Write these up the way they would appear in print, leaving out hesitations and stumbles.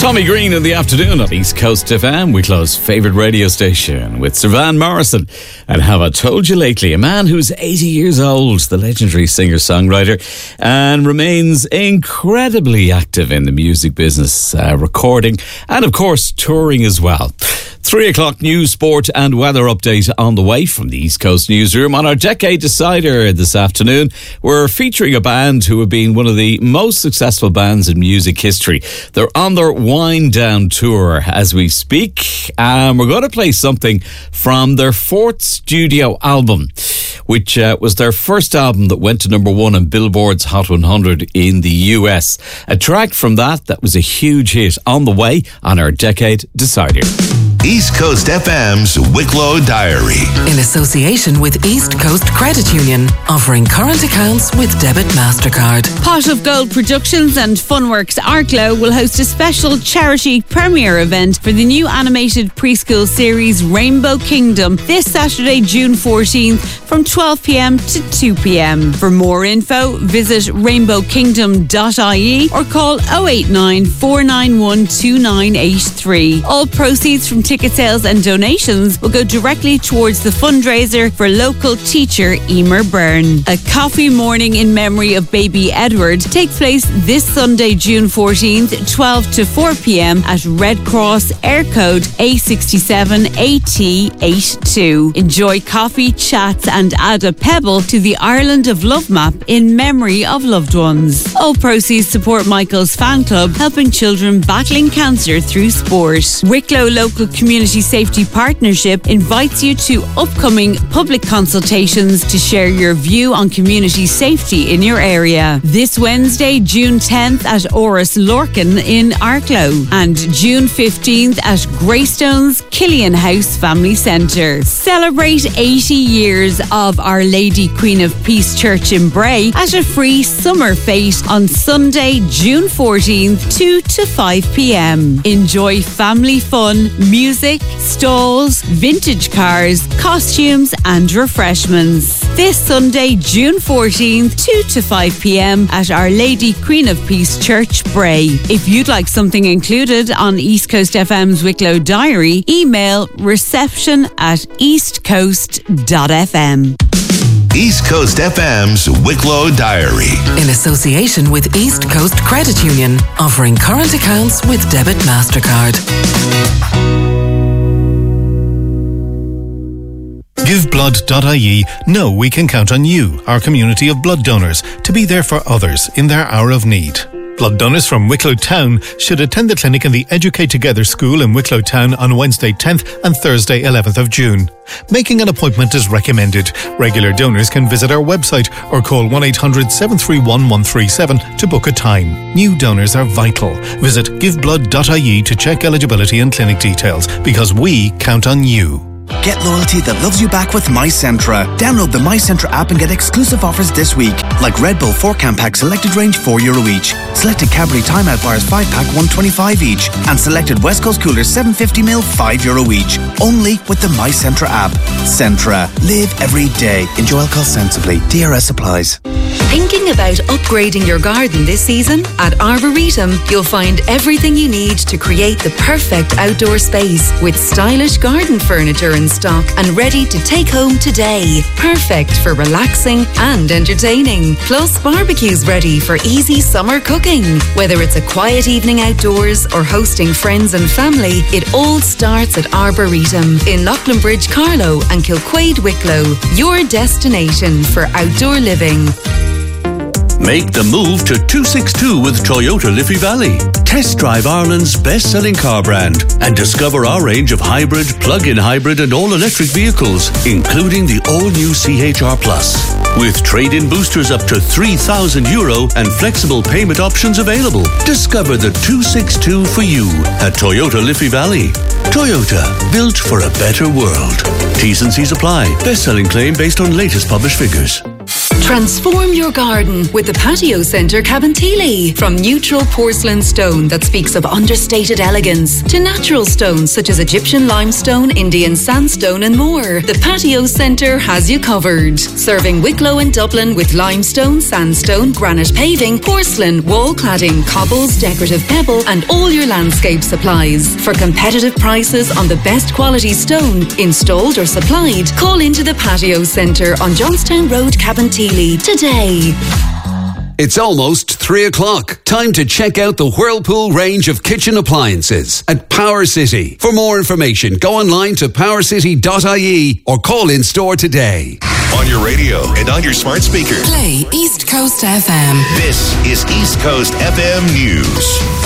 Tommy Green in the afternoon on East Coast FM. We close favourite radio station with Sir Van Morrison and Have I Told You Lately, a man who's 80 years old, the legendary singer-songwriter, and remains incredibly active in the music business, recording and of course touring as well. 3 o'clock news, sport and weather update on the way from the East Coast Newsroom. On our Decade Decider this afternoon, we're featuring a band who have been one of the most successful bands in music history. They're on their wind down tour as we speak, and we're going to play something from their fourth studio album, which was their first album that went to number one on Billboard's Hot 100 in the US. A track from that was a huge hit on the way on our Decade Decider. East Coast FM's Wicklow Diary. In association with East Coast Credit Union, offering current accounts with debit MasterCard. Pot of Gold Productions and Funworks Arklow will host a special charity premiere event for the new animated preschool series Rainbow Kingdom this Saturday, June 14th from 12 p.m. to 2 p.m. For more info, visit rainbowkingdom.ie or call 089 491 2983. All proceeds from ticket sales and donations will go directly towards the fundraiser for local teacher Emer Byrne. A coffee morning in memory of baby Edward takes place this Sunday, June 14th, 12 to 4 p.m. at Red Cross Air Code A67AT82. Enjoy coffee, chats and add a pebble to the Ireland of Love map in memory of loved ones. All proceeds support Michael's fan club, helping children battling cancer through sport. Wicklow Local Community Safety Partnership invites you to upcoming public consultations to share your view on community safety in your area. This Wednesday, June 10th at Oris Lorcan in Arklow and June 15th at Greystone's Killian House Family Centre. Celebrate 80 years of Our Lady Queen of Peace Church in Bray at a free summer fete on Sunday, June 14th, 2 to 5 p.m. Enjoy family fun, music, stalls, vintage cars, costumes and refreshments. This Sunday, June 14th, 2 to 5 p.m. at Our Lady Queen of Peace Church, Bray. If you'd like something included on East Coast FM's Wicklow Diary, email reception@eastcoast.fm. East Coast FM's Wicklow Diary. In association with East Coast Credit Union, offering current accounts with debit MasterCard. GiveBlood.ie know we can count on you, our community of blood donors, to be there for others in their hour of need. Blood donors from Wicklow Town should attend the clinic in the Educate Together school in Wicklow Town on Wednesday 10th and Thursday 11th of June. Making an appointment is recommended. Regular donors can visit our website or call 1-800-731-137 to book a time. New donors are vital. Visit giveblood.ie to check eligibility and clinic details, because we count on you. Get loyalty that loves you back with MyCentra. Download the MyCentra app and get exclusive offers this week, like Red Bull 4-can pack selected range €4 each, selected Cadbury Timeout bars 5-pack $1.25 each, and selected West Coast coolers 750ml €5 each. Only with the MyCentra app. Centra. Live every day. Enjoy alcohol sensibly. DRS applies. Thinking about upgrading your garden this season? At Arboretum, you'll find everything you need to create the perfect outdoor space with stylish garden furniture in stock and ready to take home today. Perfect for relaxing and entertaining. Plus barbecues ready for easy summer cooking. Whether it's a quiet evening outdoors or hosting friends and family, it all starts at Arboretum in Loughlinbridge, Carlow and Kilquade, Wicklow. Your destination for outdoor living. Make the move to 262 with Toyota Liffey Valley. Test drive Ireland's best-selling car brand and discover our range of hybrid, plug-in hybrid and all-electric vehicles, including the all-new CHR Plus. With trade-in boosters up to €3,000 and flexible payment options available. Discover the 262 for you at Toyota Liffey Valley. Toyota, built for a better world. T's and C's apply. Best-selling claim based on latest published figures. Transform your garden with the Patio Centre Cabinteely. From neutral porcelain stone that speaks of understated elegance to natural stones such as Egyptian limestone, Indian sandstone and more, the Patio Centre has you covered. Serving Wicklow and Dublin with limestone, sandstone, granite paving, porcelain, wall cladding, cobbles, decorative pebble and all your landscape supplies. For competitive prices on the best quality stone, installed or supplied, call into the Patio Centre on Johnstown Road, Cabinteely today. It's almost 3 o'clock. Time to check out the Whirlpool range of kitchen appliances at Power City. For more information, go online to powercity.ie or call in store today. On your radio and on your smart speaker. Play East Coast FM. This is East Coast FM News.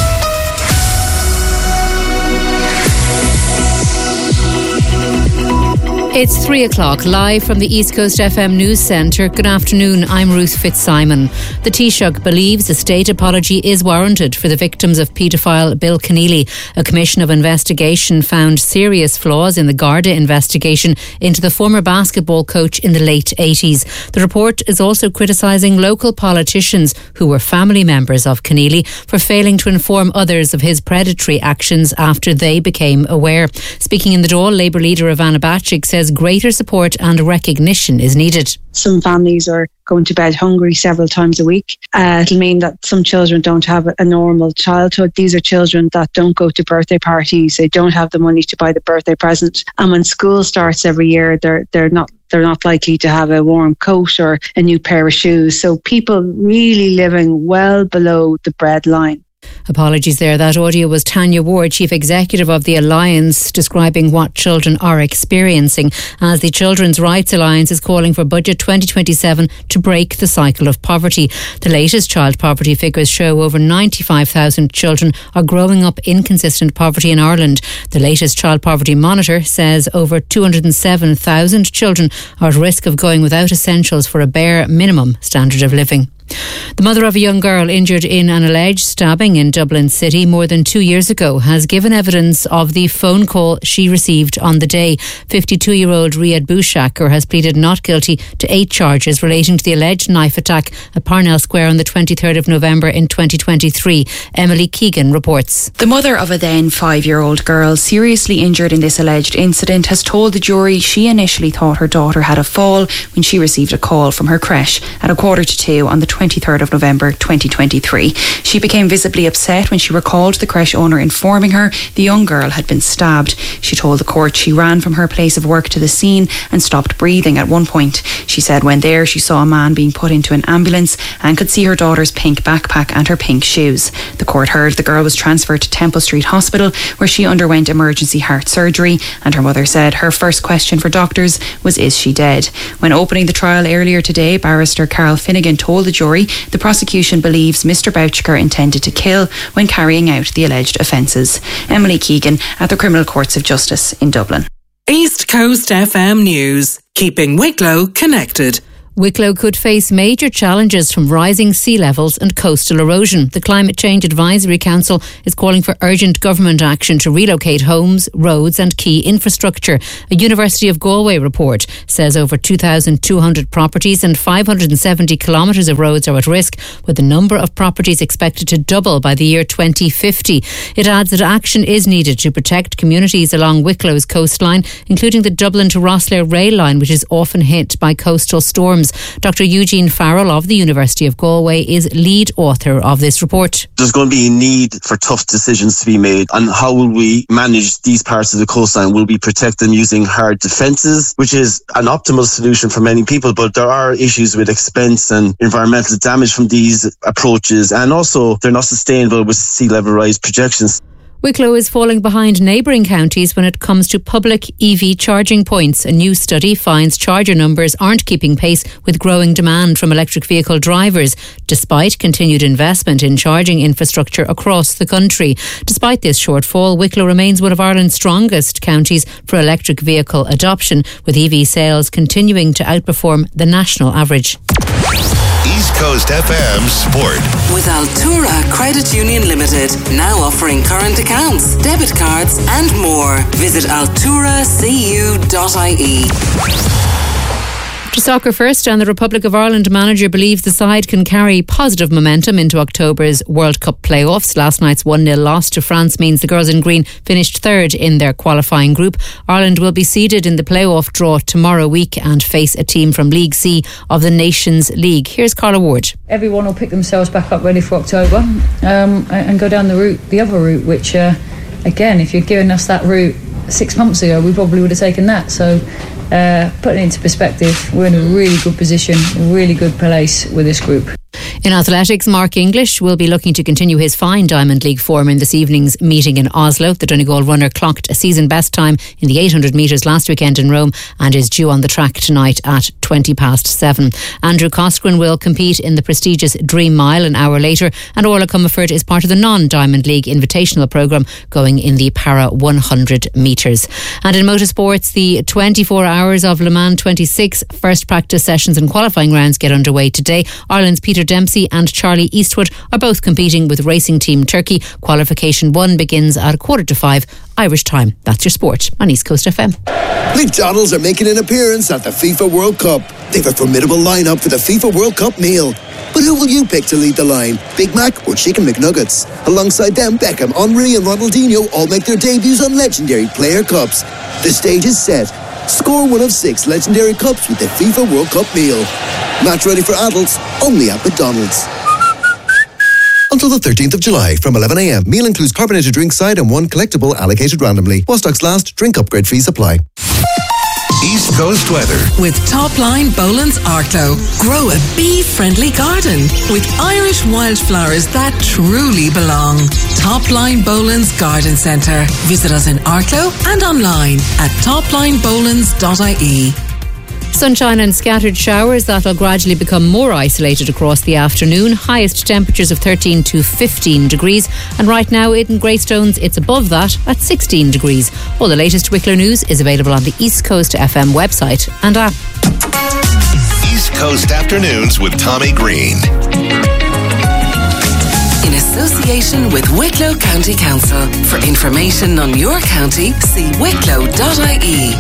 It's 3 o'clock, live from the East Coast FM News Centre. Good afternoon, I'm Ruth Fitzsimon. The Taoiseach believes a state apology is warranted for the victims of paedophile Bill Keneally. A commission of investigation found serious flaws in the Garda investigation into the former basketball coach in the late 80s. The report is also criticising local politicians who were family members of Keneally for failing to inform others of his predatory actions after they became aware. Speaking in the Dáil, Labour leader Ivana Bacik says greater support and recognition is needed. Some families are going to bed hungry several times a week. It'll mean that some children don't have a normal childhood. These are children that don't go to birthday parties. They don't have the money to buy the birthday present. And when school starts every year, they're not likely to have a warm coat or a new pair of shoes. So people really living well below the breadline. Apologies there. That audio was Tanya Ward, Chief Executive of the Alliance, describing what children are experiencing, as the Children's Rights Alliance is calling for Budget 2027 to break the cycle of poverty. The latest child poverty figures show over 95,000 children are growing up in consistent poverty in Ireland. The latest Child Poverty Monitor says over 207,000 children are at risk of going without essentials for a bare minimum standard of living. The mother of a young girl injured in an alleged stabbing in Dublin City more than 2 years ago has given evidence of the phone call she received on the day. 52-year-old Riyad Bouchaker has pleaded not guilty to 8 charges relating to the alleged knife attack at Parnell Square on the 23rd of November in 2023. Emily Keegan reports. The mother of a then 5-year-old girl seriously injured in this alleged incident has told the jury she initially thought her daughter had a fall when she received a call from her creche at 1:45 on the 23rd of November 2023. She became visibly upset when she recalled the creche owner informing her the young girl had been stabbed. She told the court she ran from her place of work to the scene and stopped breathing at one point. She said when there she saw a man being put into an ambulance and could see her daughter's pink backpack and her pink shoes. The court heard the girl was transferred to Temple Street Hospital where she underwent emergency heart surgery, and her mother said her first question for doctors was, is she dead? When opening the trial earlier today, barrister Carol Finnegan told the jury the prosecution believes Mr. Bouchaker intended to kill when carrying out the alleged offences. Emily Keegan at the Criminal Courts of Justice in Dublin. East Coast FM News, keeping Wicklow connected. Wicklow could face major challenges from rising sea levels and coastal erosion. The Climate Change Advisory Council is calling for urgent government action to relocate homes, roads and key infrastructure. A University of Galway report says over 2,200 properties and 570 kilometres of roads are at risk, with the number of properties expected to double by the year 2050. It adds that action is needed to protect communities along Wicklow's coastline, including the Dublin to Rosslare rail line, which is often hit by coastal storms. Dr. Eugene Farrell of the University of Galway is lead author of this report. There's going to be a need for tough decisions to be made on how will we manage these parts of the coastline. Will we protect them using hard defences, which is an optimal solution for many people, but there are issues with expense and environmental damage from these approaches, and also they're not sustainable with sea level rise projections. Wicklow is falling behind neighbouring counties when it comes to public EV charging points. A new study finds charger numbers aren't keeping pace with growing demand from electric vehicle drivers, despite continued investment in charging infrastructure across the country. Despite this shortfall, Wicklow remains one of Ireland's strongest counties for electric vehicle adoption, with EV sales continuing to outperform the national average. East Coast FM Sport. With Altura Credit Union Limited, now offering current accounts, debit cards and more. Visit alturacu.ie. To soccer first, and the Republic of Ireland manager believes the side can carry positive momentum into October's World Cup playoffs. Last night's 1-0 loss to France means the girls in green finished third in their qualifying group. Ireland will be seeded in the playoff draw tomorrow week and face a team from League C of the Nations League. Here's Carla Ward. Everyone will pick themselves back up ready for October and go down the other route, which again, if you'd given us that route 6 months ago, we probably would have taken that. So putting it into perspective, we're in a really good position, a really good place with this group. In athletics, Mark English will be looking to continue his fine Diamond League form in this evening's meeting in Oslo. The Donegal runner clocked a season best time in the 800 metres last weekend in Rome and is due on the track tonight at 7:20. Andrew Coscoran will compete in the prestigious Dream Mile an hour later, and Orla Comerford is part of the non-Diamond League Invitational programme going in the Para 100 metres. And in motorsports, the 24 hours of Le Mans 26 first practice sessions and qualifying rounds get underway today. Ireland's Peter Dempsey and Charlie Eastwood are both competing with Racing Team Turkey. Qualification 1 begins at 4:45 Irish time. That's your sport on East Coast FM. McDonald's are making an appearance at the FIFA World Cup. They've a formidable lineup for the FIFA World Cup meal. But who will you pick to lead the line? Big Mac or Chicken McNuggets? Alongside them, Beckham, Henry and Ronaldinho all make their debuts on legendary player cups. The stage is set. Score one of 6 legendary cups with the FIFA World Cup meal. Match ready for adults, only at McDonald's. Until the 13th of July from 11 a.m. Meal includes carbonated drink side and 1 collectible allocated randomly. While stocks last, drink upgrade fees apply. East Coast weather. With Topline Boland's Arklow. Grow a bee-friendly garden with Irish wildflowers that truly belong. Topline Boland's Garden Centre. Visit us in Arklow and online at toplinebolands.ie. Sunshine and scattered showers that will gradually become more isolated across the afternoon. Highest temperatures of 13 to 15 degrees. And right now in Greystones, it's above that at 16 degrees. All the latest Wicklow news is available on the East Coast FM website and app. East Coast Afternoons with Tommy Green. In association with Wicklow County Council. For information on your county, see wicklow.ie.